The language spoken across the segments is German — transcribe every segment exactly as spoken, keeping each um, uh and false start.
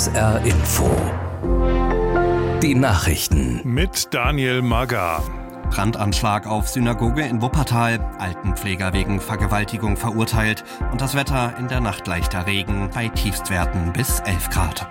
S R Info. Die Nachrichten. Mit Daniel Magar. Brandanschlag auf Synagoge in Wuppertal, Altenpfleger wegen Vergewaltigung verurteilt und das Wetter in der Nacht leichter Regen bei Tiefstwerten bis elf Grad.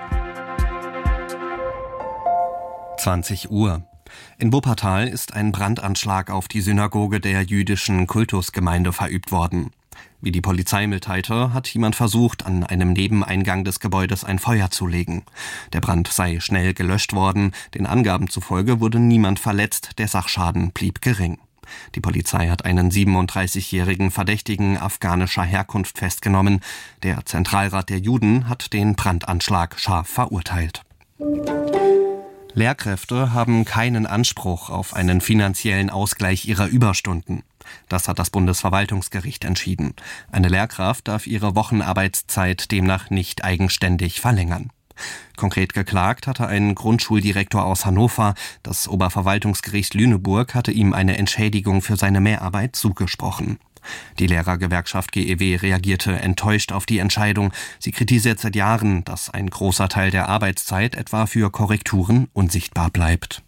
zwanzig Uhr. In Wuppertal ist ein Brandanschlag auf die Synagoge der jüdischen Kultusgemeinde verübt worden. Wie die Polizei mitteilte, hat jemand versucht, an einem Nebeneingang des Gebäudes ein Feuer zu legen. Der Brand sei schnell gelöscht worden. Den Angaben zufolge wurde niemand verletzt, der Sachschaden blieb gering. Die Polizei hat einen siebenunddreißigjährigen Verdächtigen afghanischer Herkunft festgenommen. Der Zentralrat der Juden hat den Brandanschlag scharf verurteilt. Lehrkräfte haben keinen Anspruch auf einen finanziellen Ausgleich ihrer Überstunden. Das hat das Bundesverwaltungsgericht entschieden. Eine Lehrkraft darf ihre Wochenarbeitszeit demnach nicht eigenständig verlängern. Konkret geklagt hatte ein Grundschuldirektor aus Hannover. Das Oberverwaltungsgericht Lüneburg hatte ihm eine Entschädigung für seine Mehrarbeit zugesprochen. Die Lehrergewerkschaft G E W reagierte enttäuscht auf die Entscheidung. Sie kritisiert seit Jahren, dass ein großer Teil der Arbeitszeit etwa für Korrekturen unsichtbar bleibt.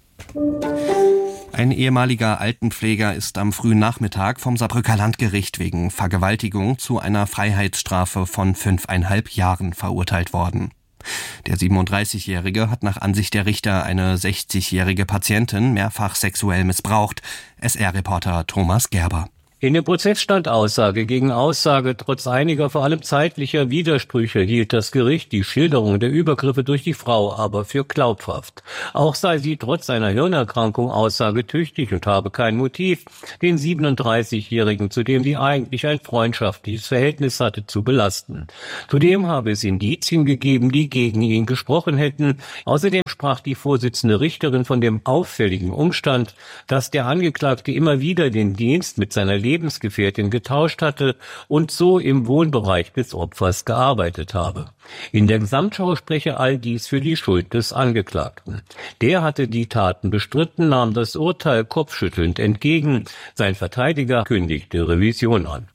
Ein ehemaliger Altenpfleger ist am frühen Nachmittag vom Saarbrücker Landgericht wegen Vergewaltigung zu einer Freiheitsstrafe von fünfeinhalb Jahren verurteilt worden. Der siebenunddreißigjährige hat nach Ansicht der Richter eine sechzigjährige Patientin mehrfach sexuell missbraucht. S R-Reporter Thomas Gerber. In dem Prozess stand Aussage gegen Aussage. Trotz einiger, vor allem zeitlicher Widersprüche hielt das Gericht die Schilderung der Übergriffe durch die Frau aber für glaubhaft. Auch sei sie trotz seiner Hirnerkrankung aussagetüchtig und habe kein Motiv, den siebenunddreißigjährigen, zu dem sie eigentlich ein freundschaftliches Verhältnis hatte, zu belasten. Zudem habe es Indizien gegeben, die gegen ihn gesprochen hätten. Außerdem sprach die Vorsitzende Richterin von dem auffälligen Umstand, dass der Angeklagte immer wieder den Dienst mit seiner Lebensgefährtin getauscht hatte und so im Wohnbereich des Opfers gearbeitet habe. In der Gesamtschau spreche all dies für die Schuld des Angeklagten. Der hatte die Taten bestritten, nahm das Urteil kopfschüttelnd entgegen. Sein Verteidiger kündigte Revision an.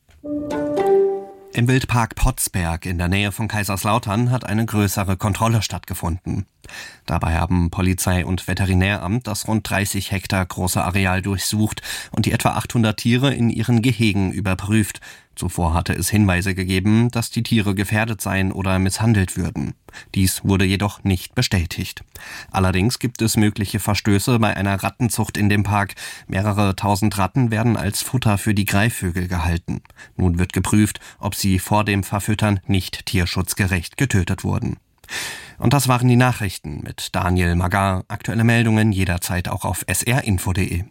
Im Wildpark Potsberg in der Nähe von Kaiserslautern hat eine größere Kontrolle stattgefunden. Dabei haben Polizei und Veterinäramt das rund dreißig Hektar große Areal durchsucht und die etwa achthundert Tiere in ihren Gehegen überprüft. Zuvor hatte es Hinweise gegeben, dass die Tiere gefährdet seien oder misshandelt würden. Dies wurde jedoch nicht bestätigt. Allerdings gibt es mögliche Verstöße bei einer Rattenzucht in dem Park. Mehrere tausend Ratten werden als Futter für die Greifvögel gehalten. Nun wird geprüft, ob sie vor dem Verfüttern nicht tierschutzgerecht getötet wurden. Und das waren die Nachrichten mit Daniel Magar. Aktuelle Meldungen jederzeit auch auf s r info punkt d e.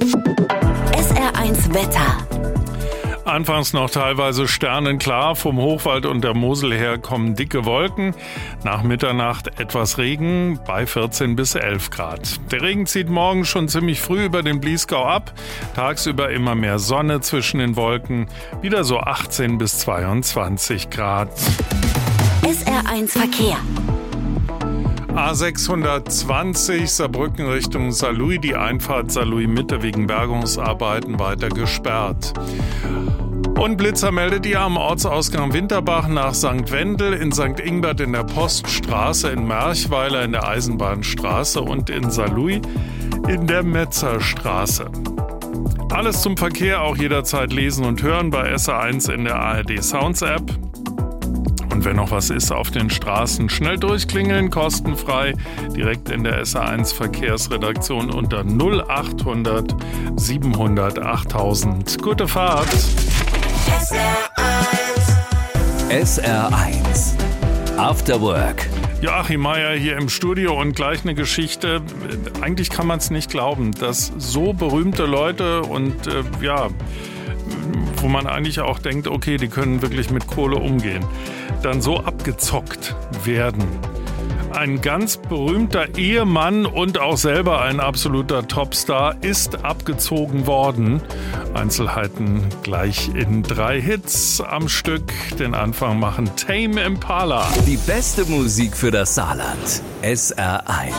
S R eins Wetter. Anfangs noch teilweise sternenklar, vom Hochwald und der Mosel her kommen dicke Wolken. Nach Mitternacht etwas Regen bei vierzehn bis elf Grad. Der Regen zieht morgen schon ziemlich früh über den Bliesgau ab. Tagsüber immer mehr Sonne zwischen den Wolken. Wieder so achtzehn bis zweiundzwanzig Grad. S R eins Verkehr. A sechshundertzwanzig Saarbrücken Richtung Saarlouis, die Einfahrt Saarlouis Mitte wegen Bergungsarbeiten weiter gesperrt. Und Blitzer meldet ihr am Ortsausgang Winterbach nach Sankt Wendel, in Sankt Ingbert in der Poststraße, in Merchweiler in der Eisenbahnstraße und in Saarlouis in der Metzerstraße. Alles zum Verkehr auch jederzeit lesen und hören bei S R eins in der A R D Sounds App. Und wenn noch was ist auf den Straßen, schnell durchklingeln, kostenfrei, direkt in der S R eins Verkehrsredaktion unter null achthundert siebenhundert achttausend. Gute Fahrt! S R eins. S R eins. After Work. Joachim Meier hier im Studio und gleich eine Geschichte. Eigentlich kann man es nicht glauben, dass so berühmte Leute und äh, ja, wo man eigentlich auch denkt, okay, die können wirklich mit Kohle umgehen, dann so abgezockt werden. Ein ganz berühmter Ehemann und auch selber ein absoluter Topstar ist abgezogen worden. Einzelheiten gleich in drei Hits am Stück. Den Anfang machen Tame Impala. Die beste Musik für das Saarland. S R eins.